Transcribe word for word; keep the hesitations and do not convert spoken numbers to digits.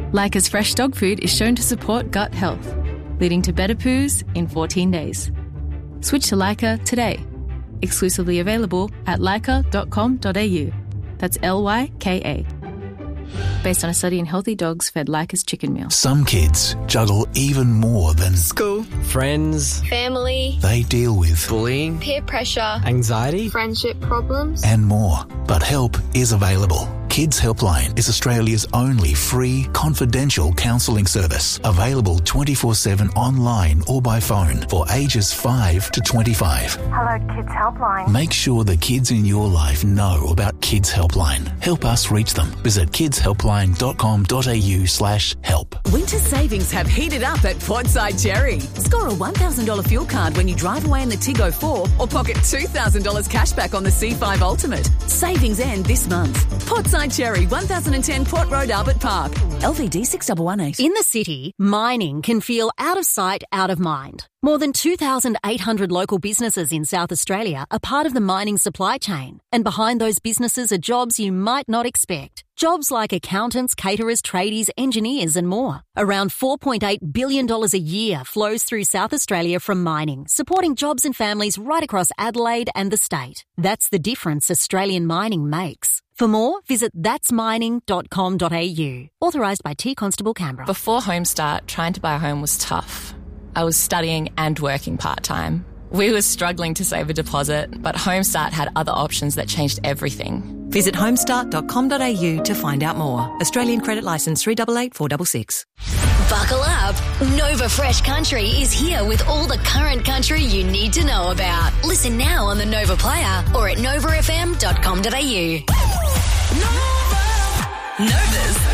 Leica's fresh dog food is shown to support gut health, leading to better poos in fourteen days. Switch to Leica today. Exclusively available at leica dot com dot a u. That's L Y K A. Based on a study in healthy dogs fed Leica's chicken meal. Some kids juggle even more than school, friends, family. They deal with bullying, peer pressure, anxiety, friendship problems, and more. But help is available. Kids Helpline is Australia's only free, confidential counselling service, available twenty-four seven online or by phone for ages five to twenty-five. Hello, Kids Helpline. Make sure the kids in your life know about Kids Helpline. Help us reach them. Visit kidshelpline dot com dot a u slash help. Winter savings have heated up at Portside Cherry. Score a one thousand dollars fuel card when you drive away in the Tiggo four or pocket two thousand dollars cash back on the C five Ultimate. Savings end this month. Portside Cherry, one thousand ten Port Road, Albert Park. L V D six one one eight. In the city, mining can feel out of sight, out of mind. More than two thousand eight hundred local businesses in South Australia are part of the mining supply chain. And behind those businesses are jobs you might not expect. Jobs like accountants, caterers, tradies, engineers and more. Around four point eight billion dollars a year flows through South Australia from mining, supporting jobs and families right across Adelaide and the state. That's the difference Australian mining makes. For more, visit thats mining dot com dot a u. Authorised by T Constable Canberra. Before Homestart, trying to buy a home was tough. I was studying and working part-time. We were struggling to save a deposit, but Homestart had other options that changed everything. Visit homestart dot com dot a u to find out more. Australian Credit Licence three eight eight four six six. Buckle up. Nova Fresh Country is here with all the current country you need to know about. Listen now on the Nova Player or at nova f m dot com dot a u. Nova. Nova's